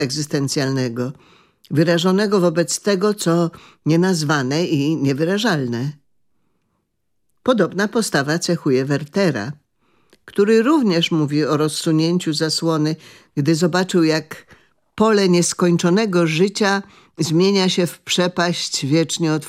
egzystencjalnego, wyrażonego wobec tego, co nienazwane i niewyrażalne. Podobna postawa cechuje Wertera, który również mówi o rozsunięciu zasłony, gdy zobaczył, jak pole nieskończonego życia zmienia się w przepaść wiecznie otwartą